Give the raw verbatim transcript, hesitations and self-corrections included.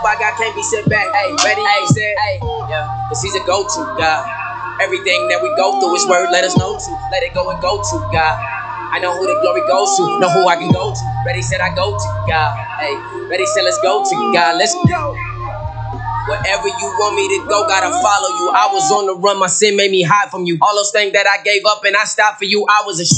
I got can't be set back. Hey, ready, hey, said, hey, yeah, cause he's a go-to God. Everything that we go through, his word let us know to. Let it go and go to God. I know who the glory goes to, know who I can go to. Ready said I go to God. Hey, ready said let's go to God. Let's go. Wherever you want me to go, gotta follow you. I was on the run, my sin made me hide from you. All those things that I gave up and I stopped for you, I was a